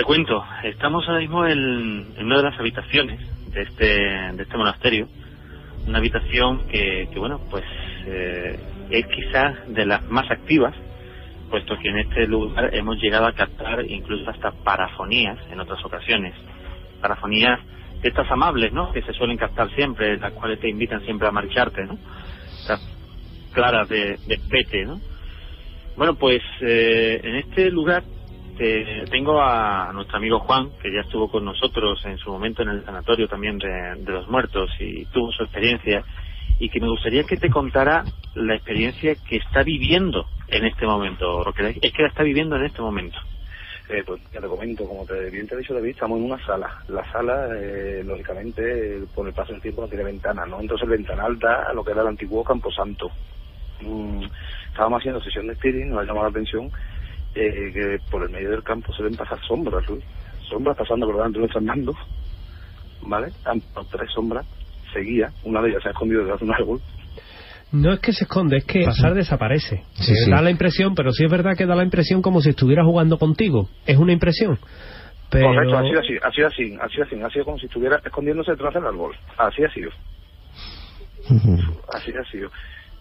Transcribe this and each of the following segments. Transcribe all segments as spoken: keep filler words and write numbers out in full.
cuento, estamos ahora mismo en, en una de las habitaciones de este, de este monasterio, una habitación que, que bueno, pues eh, es quizás de las más activas, puesto que en este lugar hemos llegado a captar incluso hasta parafonías en otras ocasiones, parafonías de estas amables, ¿no?, que se suelen captar siempre, las cuales te invitan siempre a marcharte, ¿no?, estas claras de, de pete, ¿no? Bueno, pues eh, en este lugar te, tengo a nuestro amigo Juan, que ya estuvo con nosotros en su momento en el sanatorio también de, de los muertos y tuvo su experiencia, y que me gustaría que te contara la experiencia que está viviendo en este momento, lo que es que la está viviendo en este momento. Eh, pues ya te comento, como te bien te he dicho, David, estamos en una sala. La sala, eh, lógicamente, eh, por el paso del tiempo no tiene ventana, ¿no? Entonces el ventanal da a lo que era el antiguo Camposanto. Mm, estábamos haciendo sesión de spinning, nos ha llamado la atención eh, que por el medio del campo se ven pasar sombras, Luis. Sombras pasando por delante de nuestro andando, ¿vale? Han pasado tres sombras seguidas, una de ellas se ha escondido detrás de un árbol. No es que se esconde, es que pasar desaparece. Sí, eh, sí. Da la impresión, pero sí es verdad que da la impresión como si estuviera jugando contigo. Es una impresión. Pero... Correcto, ha sido así, ha sido así, ha sido así, ha sido como si estuviera escondiéndose detrás del árbol. Así ha sido. Uh-huh. Así ha sido.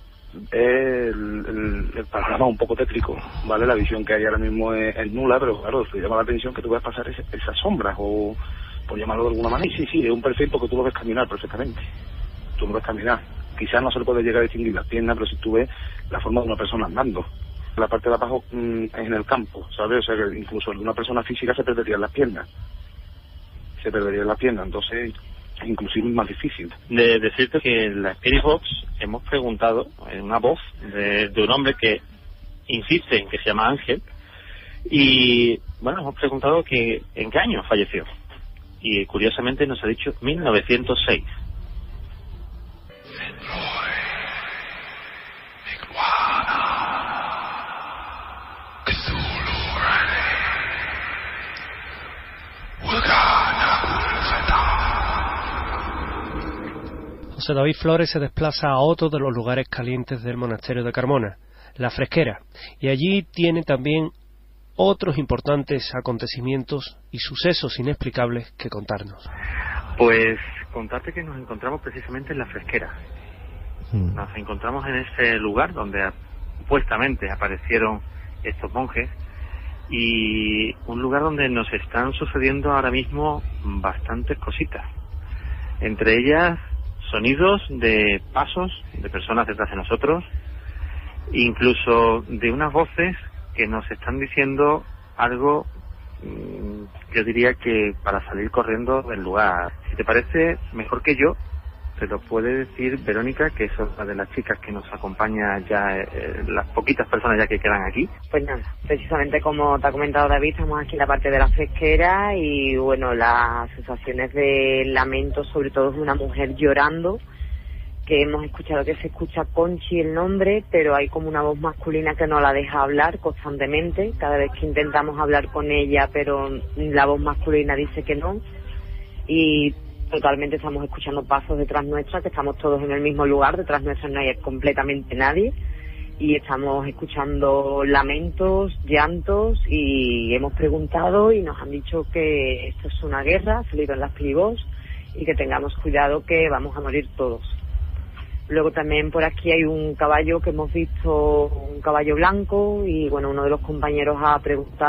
El, el, el panorama un poco tétrico, ¿vale? La visión que hay ahora mismo es, es nula, pero claro, te llama la atención que tú veas pasar ese, esas sombras, o por llamarlo de alguna manera. Y sí, sí, es un perfil porque tú lo ves caminar perfectamente. Tú lo ves caminar. Quizás no se le puede llegar a distinguir las piernas, pero si tú ves la forma de una persona andando. La parte de abajo mmm, es en el campo, ¿sabes? O sea que incluso en una persona física se perderían las piernas. Se perderían las piernas, entonces inclusive es más difícil. De decirte que en la Spirit Box hemos preguntado en una voz de, de un hombre que insiste en que se llama Ángel, y bueno, hemos preguntado que en qué año falleció, y curiosamente nos ha dicho mil novecientos seis. José David Flores se desplaza a otro de los lugares calientes del monasterio de Carmona, la Fresquera, y allí tiene también otros importantes acontecimientos y sucesos inexplicables que contarnos. Pues contarte que nos encontramos precisamente en la Fresquera. Mm. Nos encontramos en ese lugar donde supuestamente aparecieron estos monjes, y un lugar donde nos están sucediendo ahora mismo bastantes cositas. Entre ellas, sonidos de pasos de personas detrás de nosotros, incluso de unas voces que nos están diciendo algo, yo diría que para salir corriendo del lugar. Si te parece, mejor que yo, te lo puede decir Verónica, que es una de las chicas que nos acompaña ya, eh, las poquitas personas ya que quedan aquí. Pues nada, precisamente como te ha comentado David, estamos aquí en la parte de la Fresquera, y bueno, las sensaciones de lamento, sobre todo de una mujer llorando, que hemos escuchado que se escucha Conchi el nombre, pero hay como una voz masculina que no la deja hablar constantemente, cada vez que intentamos hablar con ella, pero la voz masculina dice que no, y totalmente estamos escuchando pasos detrás nuestra, que estamos todos en el mismo lugar, detrás nuestra no hay completamente nadie, y estamos escuchando lamentos, llantos, y hemos preguntado y nos han dicho que esto es una guerra, ha salido en las plibos, y que tengamos cuidado que vamos a morir todos. Luego también por aquí hay un caballo que hemos visto, un caballo blanco, y bueno, uno de los compañeros ha preguntado